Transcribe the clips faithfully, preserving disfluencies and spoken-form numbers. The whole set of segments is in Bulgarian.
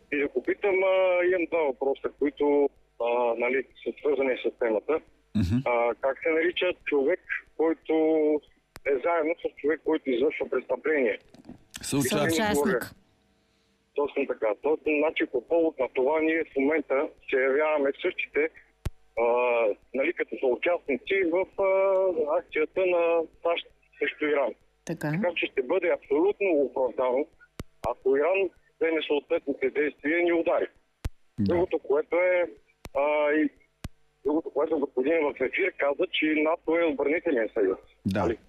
И да попитам, а, имам два въпроса, които а, нали, са свързани с темата. Mm-hmm. А, как се нарича човек, който е заедно с човек, който извършва престъпление? Съучастник. Точно така. Точно, значи, по повод на това ние в момента се явяваме същите, а, нали, като съучастници в а, акцията на САЩ срещу Иран. Така. Така че ще бъде абсолютно оправдано, ако Иран вземе съответните действия и ни удари. Да. Другото, което е а, и другото, което господин в ефир каза, че НАТО е отбранителен съюз. Да. Али?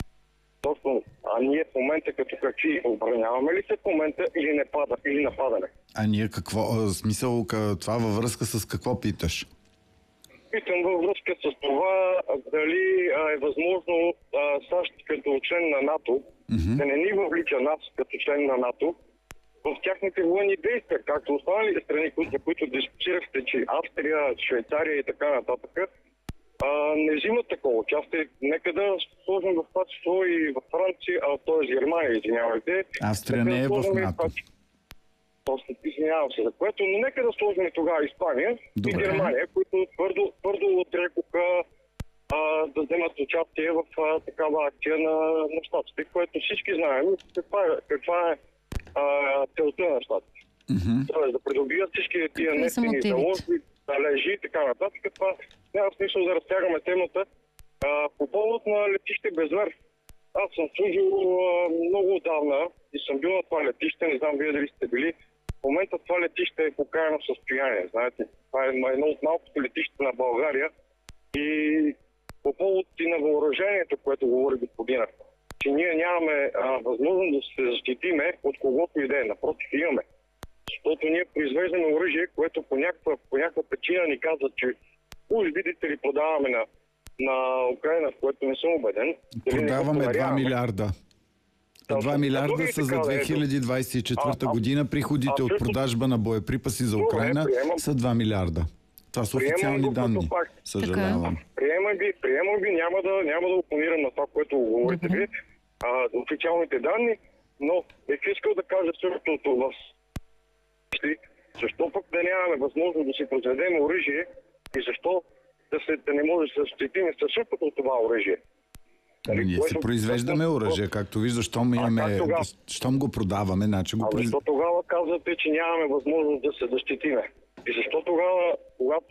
Точно. А ние в момента като какви отбраняваме ли се в момента или не пада, или нападане? А ние какво, а, смисъл, това във връзка с какво питаш? Питам във връзка с това дали а, е възможно а, САЩ като член на НАТО Mm-hmm. да не ни въвлича нас като член на НАТО в тяхните военни действия, както останалите страни, за които дискутирахте, че Австрия, Швейцария и така нататък, а, не взимат такова участие. Нека да сложим в това число и в Франция, а т.е. Германия, извинявайте. Австрия не е в НАТО. Точно, извинявам се за което, но нека да сложим тогава Испания Добре. и Германия, които твърдо, твърдо отрекоха а, да вземат участие в а, такава акция на, на щатите, което всички знаем каква е, каква е а, целта на щатите. Mm-hmm. Тоест да придобият всички тия нефтини заложби, залежи и така нататък. Това няма смисъл да разтягаме темата. А, по повод на летище Безмер. Аз съм служил а, много отдавна и съм бил на това летище, не знам вие дали сте били. В момента това летище е в окаяно състояние, знаете. Това е едно от малкото летище на България. И по повод и на въоръжението, което говори господина, че ние нямаме а, възможност да се защитиме от когото и да е. Напротив, имаме. Защото ние произвеждаме оръжие, което по някаква, по някаква причина ни казва, че уж видите ли продаваме на, на Украина, в което не съм убеден. Продаваме два милиарда. два милиарда са за две хиляди двадесет и четвърта година. Приходите от продажба на боеприпаси за Украина са два милиарда. Това са официални данни. Съжалявам. Приемам ви, приемам ви, няма да, няма да опонирам на това, което говорите ви, а, официалните данни, но бих искал да кажа същото в защо пък да нямаме възможност да си произведем оръжие и защо да, се, да не може да се защитим със същото това оръжие. Ами ние се произвеждаме оръжие, както виждаш, щом, имаме, щом го продаваме, значи го произвеждаме. А защо тогава казвате, че нямаме възможност да се защитиме? И защо тогава, когато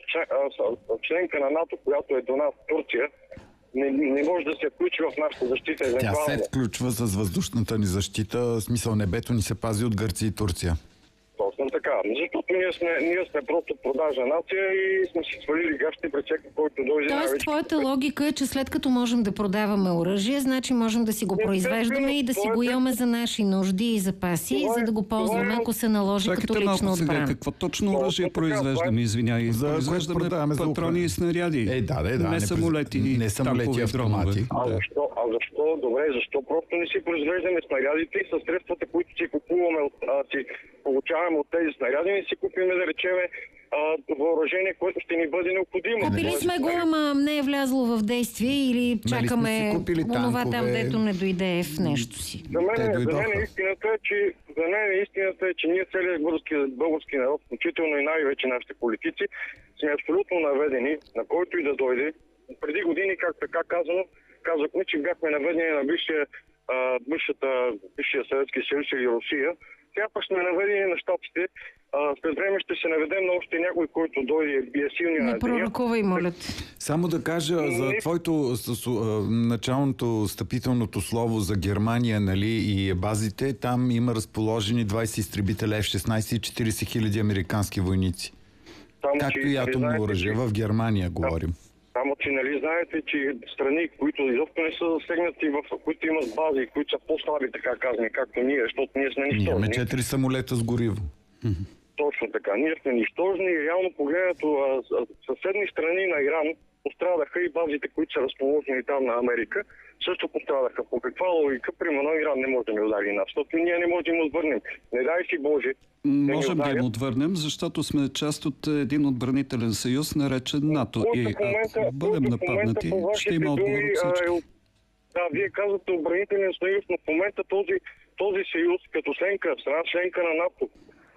членка на НАТО, която е до нас, Турция, не, не може да се включи в нашата защита евентуално? Тя се включва с въздушната ни защита, смисъл небето ни се пази от Гърция и Турция. Точно така. Защото ние сме, ние сме просто продажна нация и сме си свалили гащи пред всеки, който дойде. Тоест, твоята логика е, че след като можем да продаваме оръжие, значи можем да си го произвеждаме и да си го имаме за наши нужди и запаси, за да го ползваме, ако се наложи като лична отбрана. Какво точно оръжие произвеждаме? Извинявай, произвеждаме патрони и снаряди. Е, да, да, да. Не самолети, не самолети, автомати. А защо? А защо? Добре, защо просто не си произвеждаме снарядите и със средствата, които си купуваме от си получаваме от тези снаряди и си купиме, да речеме, въоръжение, което ще ни бъде необходимо. Купили сме го, ама не е влязло в действие или чакаме онова там, дето не дойде в нещо си. За мен, за мен истината е, че, за мен истината е, че ние целият български, български народ, включително и най-вече нашите политици, сме абсолютно наведени, на който и да дойде. Преди години, как така казано, казахме, че бяхме наведени на бившия, бившата, бившия Съветски съюз или Русия. Сега пък сме наведени на щатите. След време ще се наведем на още някой, който дойде и е силния на деня. Не пророкувай, моля. Само да кажа не... за твоето началното стъпителното слово за Германия, нали, и базите. Там има разположени двадесет изтребителя Еф шестнадесет и четиридесет хиляди американски войници. Там, както и атомно оръжие. В Германия говорим. Само, че нали знаете, че страни, които изобщо не са засегнати, в които имат бази, които са по-слаби, така казани, както ние, защото ние сме нищожни. Ние имаме четири самолета с гориво. Точно така. Ние сме нищожни и реално погледнато съседни страни на Иран пострадаха и базите, които са разположени там на Америка, също пострадаха. По каква логика, примерно, Иран не може да ни удари нас, защото ние не можем да им отвърнем. Не дай си Боже. Можем да им отвърнем, защото сме част от един отбранителен съюз, наречен НАТО. И ако бъдем нападнати, ще има отговор от всички. Да, вие казвате отбранителен съюз, но в момента този, този съюз, като членка, страна членка на НАТО,